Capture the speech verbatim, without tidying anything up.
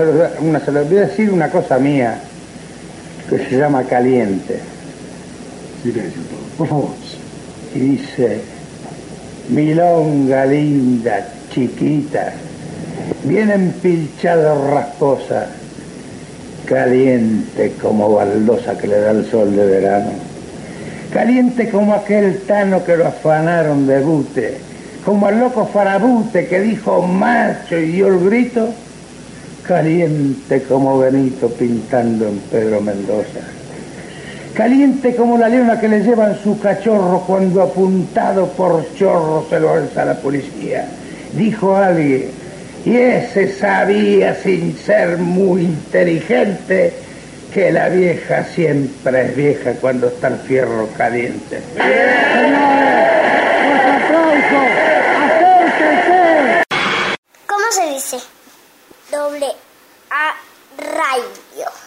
sola, una sola, voy a decir una cosa mía que se llama Caliente. Silencio, por favor. Y dice: milonga linda, chiquita, bien empilchada, rasposa, caliente como baldosa que le da el sol de verano, caliente como aquel tano que lo afanaron de bute, como el loco Farabute que dijo macho y dio el grito, caliente como Benito pintando en Pedro Mendoza, caliente como la leona que le llevan su cachorro cuando apuntado por chorro se lo alza la policía, dijo alguien, y ese sabía sin ser muy inteligente que la vieja siempre es vieja cuando está el fierro caliente. ¿Cómo se dice? Doble A radio.